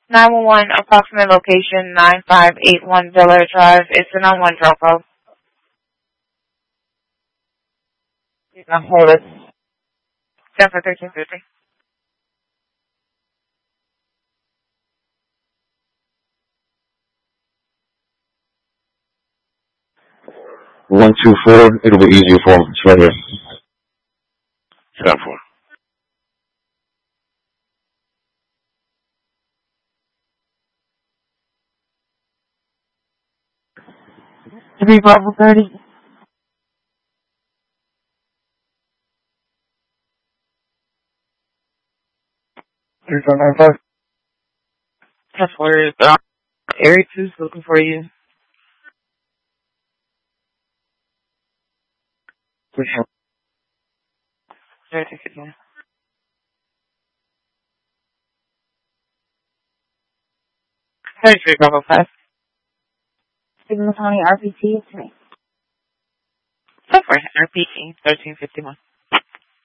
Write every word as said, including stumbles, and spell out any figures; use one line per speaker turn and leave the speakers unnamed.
nine one one, approximate location nine five eight one Delaware Drive. It's an on one drop off. You can hold it. Ten for thirteen fifty.
One two four. It'll be easier for him. It's right here. Stop for.
Three Bravo thirty.
Three five nine five.
That's where uh, Area two's looking for you.
Three four.
Sorry, take it down. thirty-three Bravo five.
Signal County R P T, it's me.
So for R P T thirteen fifty-one.